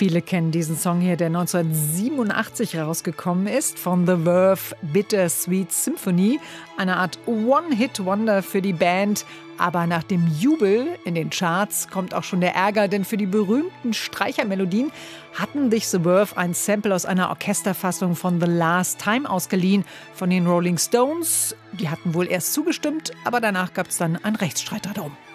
Viele kennen diesen Song hier, der 1987 rausgekommen ist, von The Verve, Bittersweet Symphony. Eine Art One-Hit-Wonder für die Band. Aber nach dem Jubel in den Charts kommt auch schon der Ärger, denn für die berühmten Streichermelodien hatten sich The Verve ein Sample aus einer Orchesterfassung von The Last Time ausgeliehen von den Rolling Stones. Die hatten wohl erst zugestimmt, aber danach gab es dann einen Rechtsstreit darum.